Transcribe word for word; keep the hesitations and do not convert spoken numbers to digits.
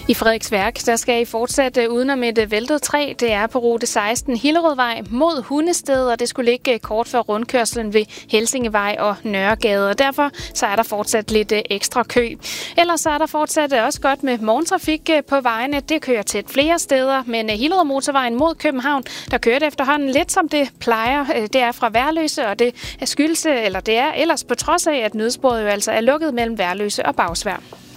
I Frederiksværk, der skal I fortsætte udenom et væltet træ. Det er på rute seksten Hillerødvej mod Hundested, og det skulle ligge kort før rundkørslen ved Helsingevej og Nørregade. Og derfor så er der fortsat lidt ekstra kø. Ellers så er der fortsat også godt med morgentrafik på vejene. Det kører tæt flere steder, men Hillerød motorvejen mod København, der kører det efterhånden lidt som det plejer. Det er fra Værløse, og det er skyldes, eller det er ellers på trods af, at nødsporet jo altså er lukket mellem Værløse og Bagsværd.